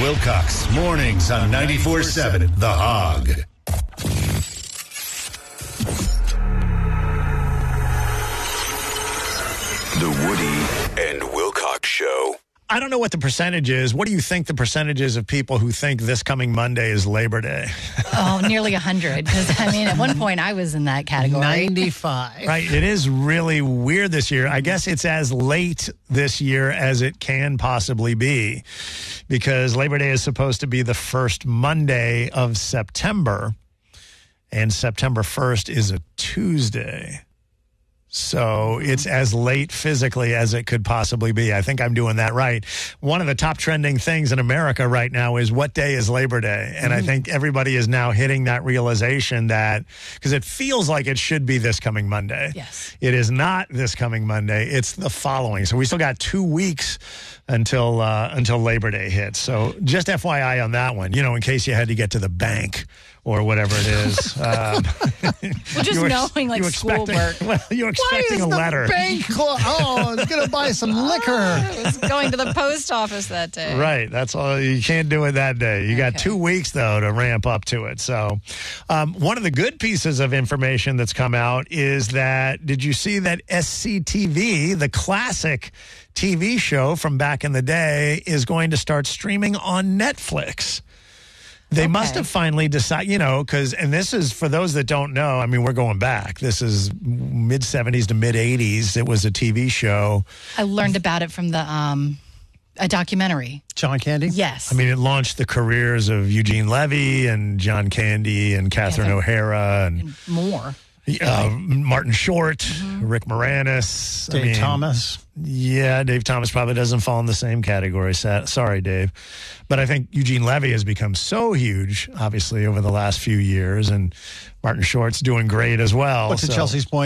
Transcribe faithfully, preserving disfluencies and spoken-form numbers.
Wilcox, mornings on ninety-four seven The Hog. The Woody and Wilcox Show. I don't know what the percentage is. What do you think the percentage is of people who think this coming Monday is Labor Day? Oh, nearly one hundred. Because, I mean, at one point I was in that category. ninety-five. Right. It is really weird this year. I guess it's as late this year as it can possibly be because Labor Day is supposed to be the first Monday of September, and September first is a Tuesday. So it's as late physically as it could possibly be. I think I'm doing that right. One of the top trending things in America right now is what day is Labor Day? And mm-hmm. I think everybody is now hitting that realization that, because it feels like it should be this coming Monday. Yes. It is not this coming Monday. It's the following. So we still got two weeks until uh, until Labor Day hits. So just F Y I on that one, you know, in case you had to get to the bank or whatever it is. Um, well, just were, knowing like schoolwork. Well, you were expecting Why is a letter. The bank clo- oh, I was going to buy some liquor. I was going to the post office that day. Right. That's all. You can't do it that day. You got Okay. two weeks, though, to ramp up to it. So um, one of the good pieces of information that's come out is that, did you see that S C T V, the classic T V show from back in the day, is going to start streaming on Netflix? They Okay. must have finally decided, you know, because, and this is, for those that don't know, I mean, we're going back. This is mid-seventies to mid-eighties. It was a T V show. I learned about it from the um, a documentary. John Candy? Yes. I mean, it launched the careers of Eugene Levy and John Candy and Catherine Catherine- O'Hara and, and more. uh, Martin Short, mm-hmm. Rick Moranis. Dave I mean, Thomas. Yeah, Dave Thomas probably doesn't fall in the same category. Sa- Sorry, Dave. But I think Eugene Levy has become so huge, obviously, over the last few years, and Martin Short's doing great as well. What's so. Chelsea's point?